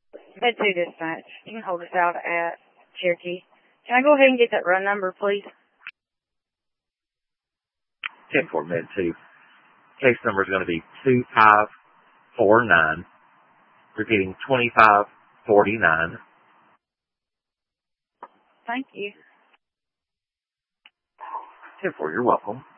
Med 2 dispatch. You can hold us out at Cherokee. Can I go ahead and get that run number, please? 10-4 Med 2. Case number is going to be 2549. Repeating 2549. Thank you. 10-4, you're welcome.